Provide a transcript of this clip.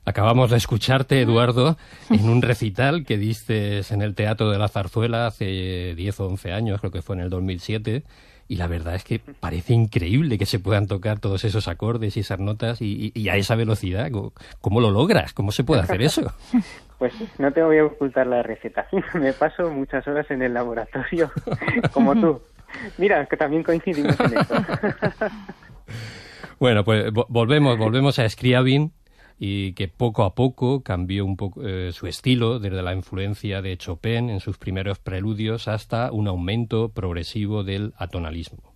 Acabamos de escucharte, Eduardo, en un recital que diste en el Teatro de la Zarzuela hace 10 o 11 años, creo que fue en el 2007, y la verdad es que parece increíble que se puedan tocar todos esos acordes y esas notas y a esa velocidad. ¿Cómo lo logras? ¿Cómo se puede hacer eso? Pues no te voy a ocultar la receta. Me paso muchas horas en el laboratorio, como tú. Mira, que también coincidimos en eso. Bueno, pues volvemos a Scriabin, y que poco a poco cambió un poco su estilo, desde la influencia de Chopin en sus primeros preludios hasta un aumento progresivo del atonalismo.